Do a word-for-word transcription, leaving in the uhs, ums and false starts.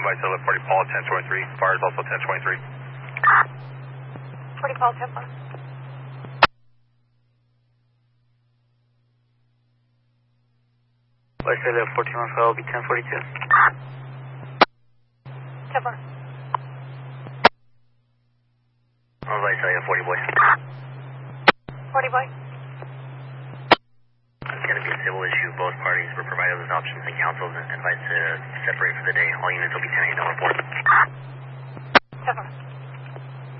Vice L forty Paul ten twenty-three. Fire is also ten twenty-three. forty Paul ten one. Vice L fourteen one five will be ten forty-two. ten one. On Vice L forty boy. forty boy. It's going to be a civil issue. Both parties were provided with options and counsel advised to separate for the day. All units will be ten eight, no report. ten one.